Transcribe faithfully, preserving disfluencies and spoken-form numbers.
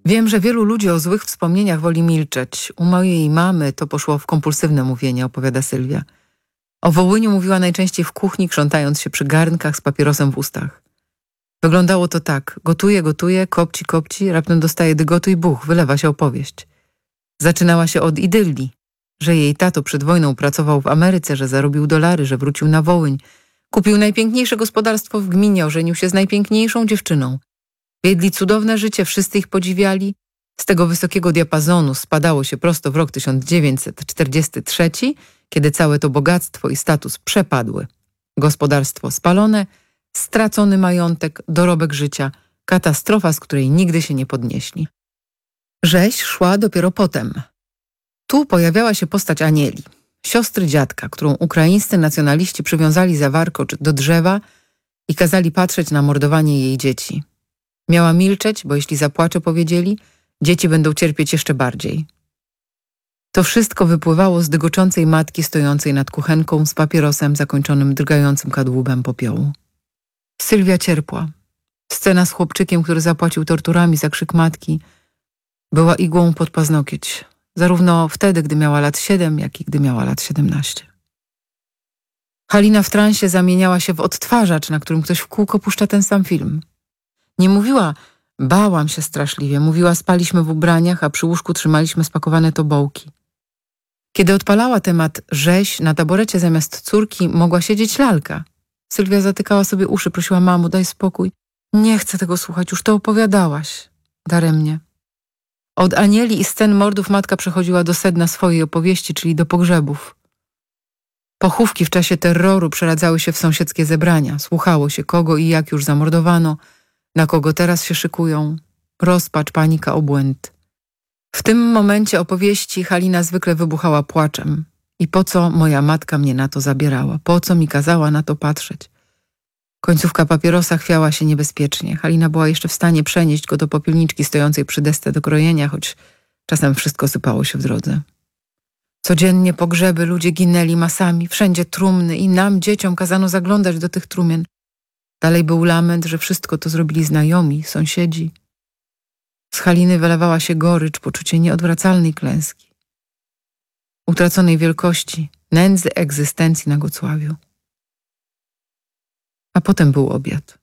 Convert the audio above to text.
Wiem, że wielu ludzi o złych wspomnieniach woli milczeć. U mojej mamy to poszło w kompulsywne mówienie, opowiada Sylwia. O Wołyniu mówiła najczęściej w kuchni, krzątając się przy garnkach z papierosem w ustach. Wyglądało to tak. Gotuje, gotuje, kopci, kopci, raptem dostaje dygotu i buch, wylewa się opowieść. Zaczynała się od idylii, że jej tato przed wojną pracował w Ameryce, że zarobił dolary, że wrócił na Wołyń. Kupił najpiękniejsze gospodarstwo w gminie, ożenił się z najpiękniejszą dziewczyną. Wiedli cudowne życie, wszyscy ich podziwiali. Z tego wysokiego diapazonu spadało się prosto w rok tysiąc dziewięćset czterdziesty trzeci, kiedy całe to bogactwo i status przepadły. Gospodarstwo spalone, stracony majątek, dorobek życia, katastrofa, z której nigdy się nie podnieśli. Rzeź szła dopiero potem. Tu pojawiała się postać Anieli, siostry dziadka, którą ukraińscy nacjonaliści przywiązali za warkocz do drzewa i kazali patrzeć na mordowanie jej dzieci. Miała milczeć, bo jeśli zapłacze, powiedzieli, dzieci będą cierpieć jeszcze bardziej. To wszystko wypływało z dygoczącej matki stojącej nad kuchenką z papierosem zakończonym drgającym kadłubem popiołu. Sylwia cierpła. Scena z chłopczykiem, który zapłacił torturami za krzyk matki, była igłą pod paznokieć, zarówno wtedy, gdy miała lat siedem, jak i gdy miała lat siedemnaście. Halina w transie zamieniała się w odtwarzacz, na którym ktoś w kółko puszcza ten sam film. Nie mówiła, bałam się straszliwie, mówiła, spaliśmy w ubraniach, a przy łóżku trzymaliśmy spakowane tobołki. Kiedy odpalała temat rzeź, na taborecie zamiast córki mogła siedzieć lalka. Sylwia zatykała sobie uszy, prosiła, mamo, daj spokój. Nie chcę tego słuchać, już to opowiadałaś. Daremnie. Od Anieli i scen mordów matka przechodziła do sedna swojej opowieści, czyli do pogrzebów. Pochówki w czasie terroru przeradzały się w sąsiedzkie zebrania. Słuchało się, kogo i jak już zamordowano, na kogo teraz się szykują. Rozpacz, panika, obłęd. W tym momencie opowieści Halina zwykle wybuchała płaczem. I po co moja matka mnie na to zabierała? Po co mi kazała na to patrzeć? Końcówka papierosa chwiała się niebezpiecznie. Halina była jeszcze w stanie przenieść go do popielniczki stojącej przy desce do krojenia, choć czasem wszystko sypało się w drodze. Codziennie pogrzeby, ludzie ginęli masami, wszędzie trumny i nam, dzieciom, kazano zaglądać do tych trumien. Dalej był lament, że wszystko to zrobili znajomi, sąsiedzi. Z Haliny wylewała się gorycz, poczucie nieodwracalnej klęski, utraconej wielkości, nędzy egzystencji na Gocławiu. A potem był obiad.